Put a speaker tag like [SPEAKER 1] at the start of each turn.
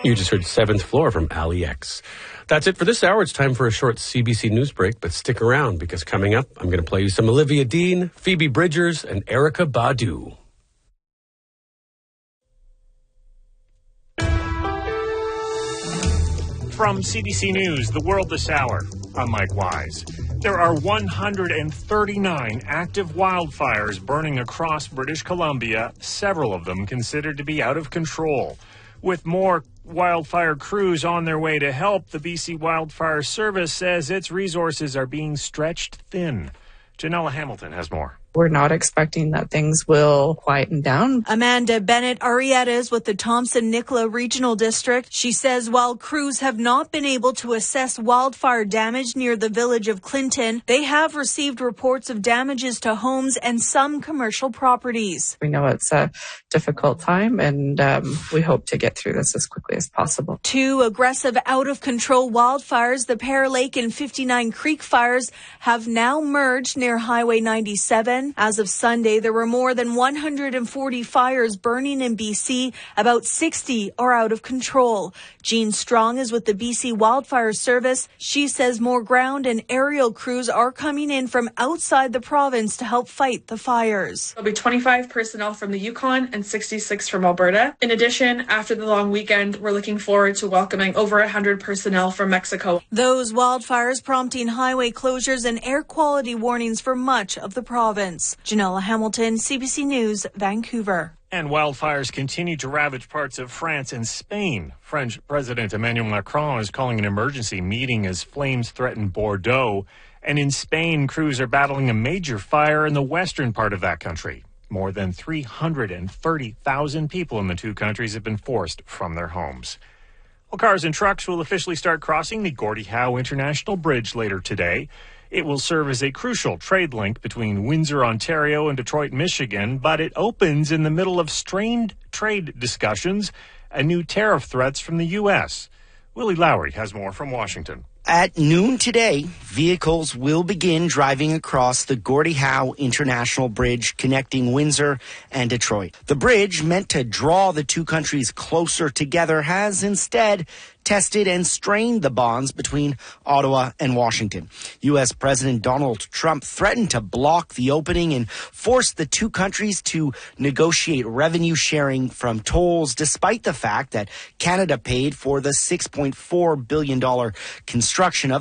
[SPEAKER 1] You just heard Seventh Floor from Ali X. That's it for this hour. It's time for a short CBC News break, but stick around because coming up, I'm going to play you some Olivia Dean, Phoebe Bridgers, and Erykah Badu.
[SPEAKER 2] From CBC News, The World This Hour, I'm Mike Wise. There are 139 active wildfires burning across British Columbia, several of them considered to be out of control. With more wildfire crews on their way to help, the BC Wildfire Service says its resources are being stretched thin. Janella Hamilton has more.
[SPEAKER 3] We're not expecting that things will quieten down.
[SPEAKER 4] Amanda Bennett Arrieta is with the Thompson-Nicola Regional District. She says while crews have not been able to assess wildfire damage near the village of Clinton, they have received reports of damages to homes and some commercial properties.
[SPEAKER 3] We know it's a difficult time, and we hope to get through this as quickly as possible.
[SPEAKER 4] Two aggressive, out-of-control wildfires, the Pear Lake and 59 Creek fires, have now merged near Highway 97. As of Sunday, there were more than 140 fires burning in BC. About 60 are out of control. Jean Strong is with the BC Wildfire Service. She says more ground and aerial crews are coming in from outside the province to help fight the fires.
[SPEAKER 5] There'll be 25 personnel from the Yukon and 66 from Alberta. In addition, after the long weekend, we're looking forward to welcoming over 100 personnel from Mexico.
[SPEAKER 4] Those wildfires prompting highway closures and air quality warnings for much of the province. Janella Hamilton, CBC News, Vancouver.
[SPEAKER 2] And wildfires continue to ravage parts of France and Spain. French President Emmanuel Macron is calling an emergency meeting as flames threaten Bordeaux. And in Spain, crews are battling a major fire in the western part of that country. More than 330,000 people in the two countries have been forced from their homes. Well, cars and trucks will officially start crossing the Gordie Howe International Bridge later today. It will serve as a crucial trade link between Windsor, Ontario, and Detroit, Michigan, but it opens in the middle of strained trade discussions and new tariff threats from the U.S. Willie Lowry has more from Washington.
[SPEAKER 6] At noon today, vehicles will begin driving across the Gordie Howe International Bridge connecting Windsor and Detroit. The bridge, meant to draw the two countries closer together, has instead tested and strained the bonds between Ottawa and Washington. U.S. President Donald Trump threatened to block the opening and force the two countries to negotiate revenue sharing from tolls, despite the fact that Canada paid for the $6.4 billion construction of